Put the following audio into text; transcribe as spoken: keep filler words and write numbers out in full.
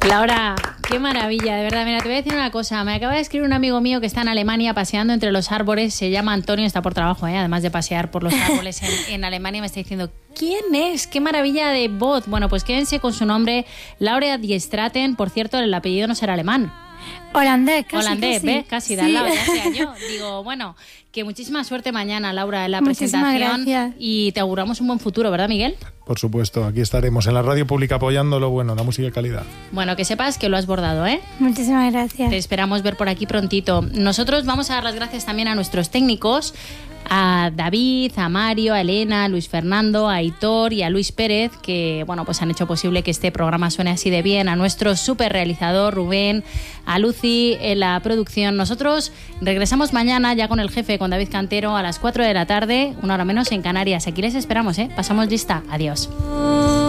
Laura, qué maravilla, de verdad. Mira, te voy a decir una cosa. Me acaba de escribir un amigo mío que está en Alemania paseando entre los árboles. Se llama Antonio, está por trabajo, ¿eh? Además de pasear por los árboles en, en Alemania. Me está diciendo, ¿quién es? ¡Qué maravilla de voz! Bueno, pues quédense con su nombre, Laura Diestraten. Por cierto, el apellido no será alemán. Holandés, casi. Holandés, casi. ¿ves? Casi, de al lado, ya sea yo. Digo, bueno, que muchísima suerte mañana, Laura, en la Muchísimas presentación. gracias. Y te auguramos un buen futuro, ¿verdad, Miguel? Por supuesto, aquí estaremos en la radio pública apoyando lo bueno, la música de calidad. Bueno, que sepas que lo has bordado, ¿eh? Muchísimas gracias. Te esperamos ver por aquí prontito. Nosotros vamos a dar las gracias también a nuestros técnicos, a David, a Mario, a Elena, a Luis Fernando, a Aitor y a Luis Pérez, que bueno, pues han hecho posible que este programa suene así de bien, a nuestro super realizador Rubén, a Lucy en la producción. Nosotros regresamos mañana ya con el jefe, con David Cantero, a las cuatro de la tarde, una hora menos en Canarias. Aquí les esperamos, ¿eh? Pasamos lista. Adiós.